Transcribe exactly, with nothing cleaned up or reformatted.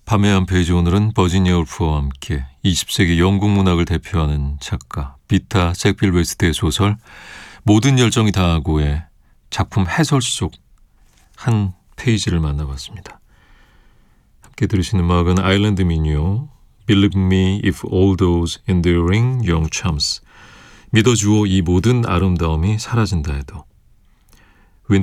밤의 한 페이지, 오늘은 버지니아 울프와 함께 이십 세기 영국 문학을 대표하는 작가 비타 잭필 웨스트의 소설 모든 열정이 다하고의 작품 해설 속 한 페이지를 만나봤습니다. 함께 들으시는 음악은 아일랜드 민요 Believe me if all those enduring young charms, 믿어주오 이 모든 아름다움이 사라진다 해도.